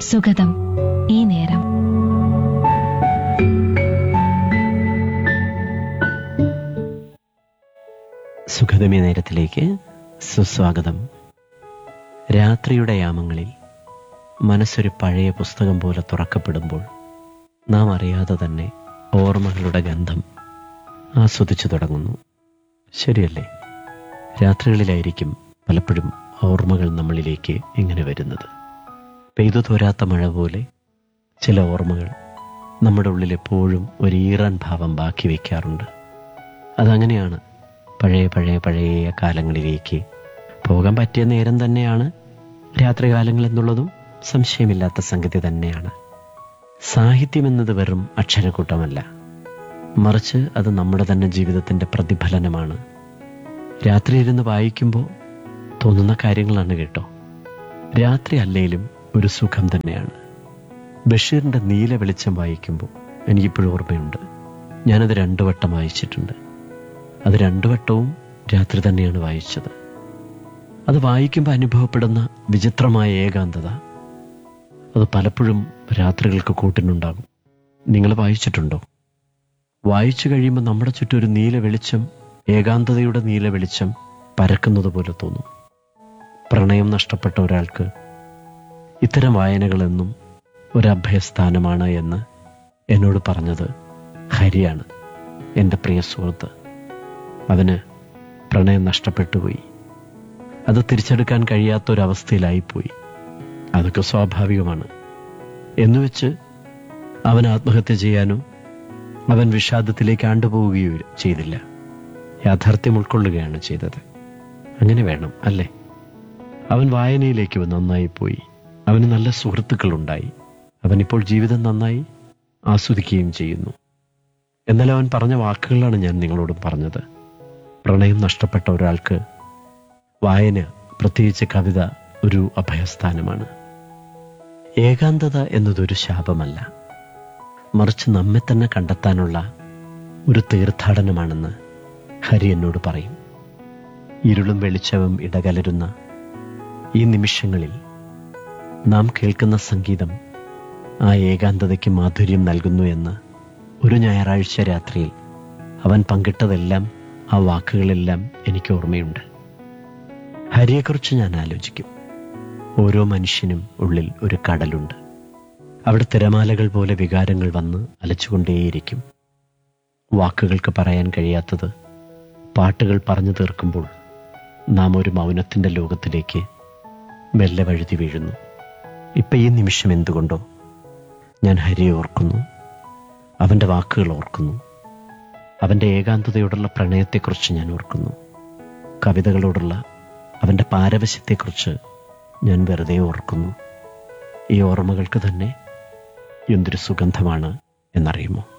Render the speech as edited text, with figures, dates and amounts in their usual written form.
സുഗതം ഈ നേരം. സുഗതമി നേരത്തിലേക്ക് സുസ്വാഗതം. രാത്രിയുടെ യാമങ്ങളിൽ മനസ്സൊരു പഴയ പുസ്തകം പോലെ തുറക്കപ്പെടുമ്പോൾ നാം അറിയാതെ തന്നെ ഓർമ്മകളുടെ ഗന്ധം ആസ്വദിച്ചു തുടങ്ങുന്നു. ശരിയല്ലേ? രാത്രികളിലായിരിക്കും പലപ്പോഴും ഓർമ്മകൾ നമ്മളിലേക്ക് ഇങ്ങനെ വരുന്നത്. പെയ്തു തോരാത്ത മഴ പോലെ ചില ഓർമ്മകൾ നമ്മുടെ ഉള്ളിൽ എപ്പോഴും ഒരു ഈറാൻ ഭാവം ബാക്കി വയ്ക്കാറുണ്ട്. അതങ്ങനെയാണ്. പഴയ കാലങ്ങളിലേക്ക് പോകാൻ പറ്റിയ നേരം തന്നെയാണ് രാത്രികാലങ്ങൾ എന്നുള്ളതും സംശയമില്ലാത്ത സംഗതി തന്നെയാണ്. സാഹിത്യം എന്നത് വെറും അക്ഷരക്കൂട്ടമല്ല, മറിച്ച് അത് നമ്മുടെ തന്നെ ജീവിതത്തിൻ്റെ പ്രതിഫലനമാണ്. രാത്രി ഇരുന്ന് വായിക്കുമ്പോൾ തോന്നുന്ന കാര്യങ്ങളാണ് കേട്ടോ. രാത്രി അല്ലേലും ഒരു സുഖം തന്നെയാണ്. ബഷീറിൻ്റെ നീല വെളിച്ചം വായിക്കുമ്പോൾ എനിക്കിപ്പോഴും ഓർമ്മയുണ്ട്. ഞാനത് 2 വട്ടം വായിച്ചിട്ടുണ്ട്. അത് 2 വട്ടവും രാത്രി തന്നെയാണ് വായിച്ചത്. അത് വായിക്കുമ്പോൾ അനുഭവപ്പെടുന്ന വിചിത്രമായ ഏകാന്തത അത് പലപ്പോഴും രാത്രികൾക്ക് കൂട്ടിനുണ്ടാകും. നിങ്ങൾ വായിച്ചിട്ടുണ്ടോ? വായിച്ചു കഴിയുമ്പോൾ നമ്മുടെ ചുറ്റും ഒരു നീല വെളിച്ചം, ഏകാന്തതയുടെ നീല വെളിച്ചം പരക്കുന്നത് പോലെ തോന്നും. പ്രണയം നഷ്ടപ്പെട്ട ഒരാൾക്ക് ഇത്തരം വായനകളെന്നും ഒരു അഭയസ്ഥാനമാണ് എന്ന് എന്നോട് പറഞ്ഞത് ഹരിയാണ്, എൻ്റെ പ്രിയ സുഹൃത്ത്. അവന് പ്രണയം നഷ്ടപ്പെട്ടുപോയി. അത് തിരിച്ചെടുക്കാൻ കഴിയാത്തൊരവസ്ഥയിലായിപ്പോയി. അതൊക്കെ സ്വാഭാവികമാണ്. എന്നുവെച്ച് അവൻ ആത്മഹത്യ ചെയ്യാനോ അവൻ വിഷാദത്തിലേക്ക് ആണ്ടുപോവുകയോ ചെയ്തില്ല. യാഥാർത്ഥ്യം ഉൾക്കൊള്ളുകയാണ് ചെയ്തത്. അങ്ങനെ വേണം അല്ലേ? അവൻ വായനയിലേക്ക് നന്നായി പോയി. അവന് നല്ല സുഹൃത്തുക്കളുണ്ടായി. അവനിപ്പോൾ ജീവിതം നന്നായി ആസ്വദിക്കുകയും ചെയ്യുന്നു. എന്നാൽ അവൻ പറഞ്ഞ വാക്കുകളാണ് ഞാൻ നിങ്ങളോടും പറഞ്ഞത്. പ്രണയം നഷ്ടപ്പെട്ട ഒരാൾക്ക് വായന, പ്രത്യേകിച്ച് കവിത, ഒരു അഭയസ്ഥാനമാണ്. ഏകാന്തത എന്നതൊരു ശാപമല്ല, മറിച്ച് നമ്മെ തന്നെ കണ്ടെത്താനുള്ള ഒരു തീർത്ഥാടനമാണെന്ന് ഹരി എന്നോട് പറയും. ഇരുളും വെളിച്ചവും ഇടകലരുന്ന ഈ നിമിഷങ്ങളിൽ നാം കേൾക്കുന്ന സംഗീതം ആ ഏകാന്തതയ്ക്ക് മാധുര്യം നൽകുന്നു എന്ന് ഒരു ഞായറാഴ്ച രാത്രിയിൽ അവൻ പങ്കിട്ടതെല്ലാം, ആ വാക്കുകളെല്ലാം എനിക്ക് ഓർമ്മയുണ്ട്. ഹരിയെക്കുറിച്ച് ഞാൻ ആലോചിക്കും. ഓരോ മനുഷ്യനും ഉള്ളിൽ ഒരു കടലുണ്ട്. അവിടെ തിരമാലകൾ പോലെ വികാരങ്ങൾ വന്ന് അലച്ചുകൊണ്ടേയിരിക്കും. വാക്കുകൾക്ക് പറയാൻ കഴിയാത്തത് പാട്ടുകൾ പറഞ്ഞു തീർക്കുമ്പോൾ നാം ഒരു മൗനത്തിൻ്റെ ലോകത്തിലേക്ക് മെല്ലെ വഴുതി വീഴുന്നു. ഇപ്പം ഈ നിമിഷം എന്തുകൊണ്ടോ ഞാൻ ഹരിയെ ഓർക്കുന്നു, അവൻ്റെ വാക്കുകൾ ഓർക്കുന്നു, അവൻ്റെ ഏകാന്തതയോടുള്ള പ്രണയത്തെക്കുറിച്ച് ഞാൻ ഓർക്കുന്നു, കവിതകളോടുള്ള അവൻ്റെ പാരവശ്യത്തെക്കുറിച്ച് ഞാൻ വെറുതെ ഓർക്കുന്നു. ഈ ഓർമ്മകൾക്ക് തന്നെ എന്തൊരു സുഗന്ധമാണ് എന്നറിയുമോ?